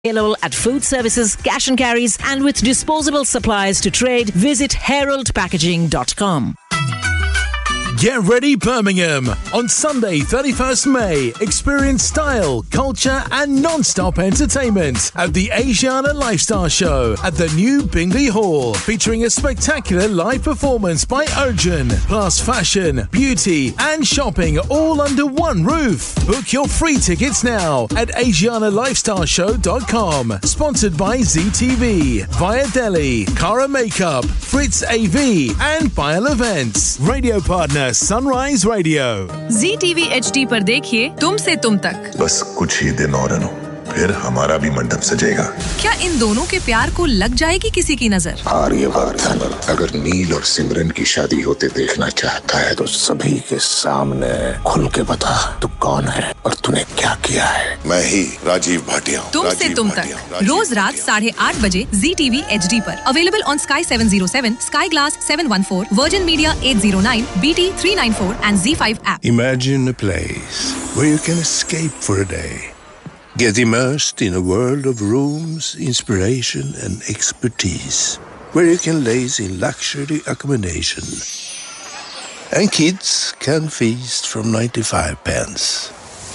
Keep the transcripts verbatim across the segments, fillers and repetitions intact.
Available at food services, cash and carries, and with disposable supplies to trade, visit herald packaging dot com. Get ready, Birmingham! On Sunday, thirty-first May, experience style, culture, and non-stop entertainment at the Asiana Lifestyle Show at the new Bingley Hall, featuring a spectacular live performance by Urgent, plus fashion, beauty, and shopping all under one roof. Book your free tickets now at asiana lifestyle show dot com. Sponsored by Z T V, Via Delhi, Cara Makeup, Fritz A V, and Bile Events. Radio partner Sunrise Radio. Z T V H D पर देखिए तुम से तुम तक. बस कुछ ही दिन और अनु, फिर हमारा भी मंडप सजेगा. क्या इन दोनों के प्यार को लग जाएगी किसी की नजर? आर्यवर्धन अगर नील और सिमरन की शादी होते देखना चाहता है तो सभी के सामने खुल के बता तू कौन है और तूने क्या किया है. मैं ही राजीव भाटिया. तुम से तुम तक रोज रात साढ़े आठ बजे Z T V H D पर. Available on Sky seven oh seven, Sky Glass seven one four, Virgin Media eight oh nine, B T three ninety-four and Z five app. Imagine a place where you can escape for a day. Get immersed in a world of rooms, inspiration and expertise, where you can laze in luxury accommodation. And kids can feast from ninety-five pence.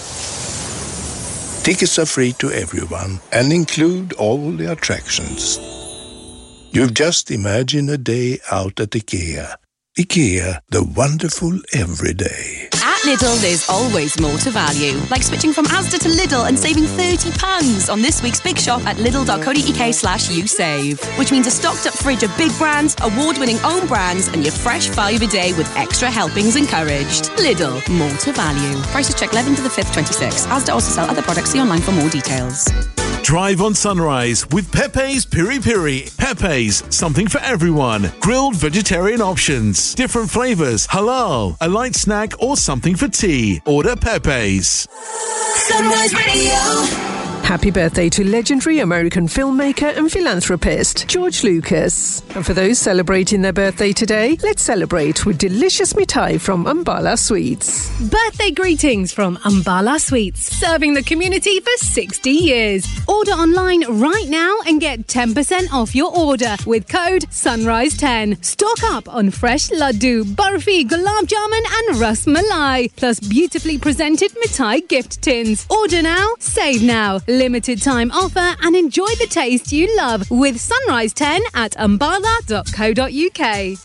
Tickets are free to everyone and include all the attractions. You've just imagined a day out at IKEA. IKEA, the wonderful everyday. At Lidl, there's always more to value. Like switching from Asda to Lidl and saving thirty pounds on this week's big shop at lidl.co.uk slash you save. Which means a stocked up fridge of big brands, award-winning own brands, and your fresh five a day with extra helpings encouraged. Lidl, more to value. Prices check eleventh to the fifth, twenty-six. Asda also sell other products. See online for more details. Drive on Sunrise with Pepe's Piri Piri. Pepe's, something for everyone. Grilled vegetarian options, different flavors, halal, a light snack or something for tea. Order Pepe's. Sunrise Radio. Happy birthday to legendary American filmmaker and philanthropist George Lucas. And for those celebrating their birthday today, let's celebrate with delicious mithai from Ambala Sweets. Birthday greetings from Ambala Sweets, serving the community for sixty years. Order online right now and get ten percent off your order with code sunrise ten. Stock up on fresh laddu, barfi, gulab jamun and ras malai, plus beautifully presented mithai gift tins. Order now, save now. Limited time offer and enjoy the taste you love with Sunrise ten at ambala dot co dot uk.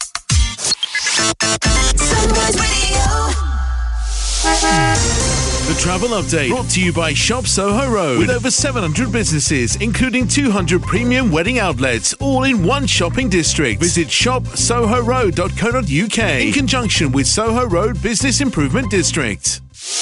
Sunrise Radio. The travel update brought to you by Shop Soho Road with over seven hundred businesses, including two hundred premium wedding outlets, all in one shopping district. Visit shop soho road dot co dot uk in conjunction with Soho Road Business Improvement District.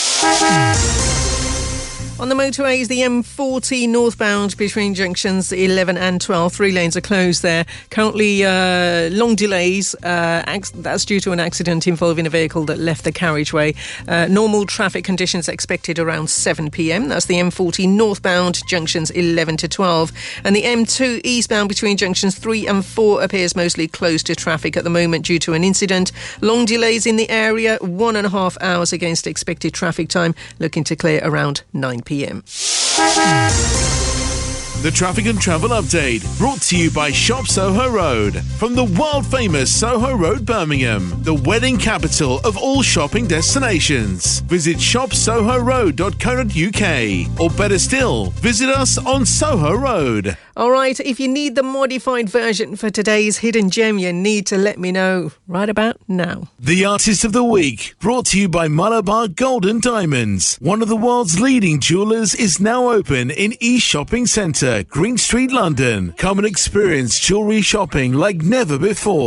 On the motorways, the M forty northbound between junctions eleven and twelve, three lanes are closed there. Currently, uh, long delays. Uh, ac- that's due to an accident involving a vehicle that left the carriageway. Uh, normal traffic conditions expected around seven p.m. That's the M forty northbound junctions eleven to twelve. And the M two eastbound between junctions three and four appears mostly closed to traffic at the moment due to an incident. Long delays in the area, one and a half hours against expected traffic time, looking to clear around nine p.m. The traffic and travel update brought to you by Shop Soho Road. From the world famous Soho Road, Birmingham, the wedding capital of all shopping destinations. Visit shop soho road dot co dot uk, or better still, visit us on Soho Road. All right, if you need the modified version for today's hidden gem, you need to let me know right about now. The Artist of the Week, brought to you by Malabar Gold and Diamonds. One of the world's leading jewellers is now open in East Shopping Centre, Green Street, London. Come and experience jewellery shopping like never before.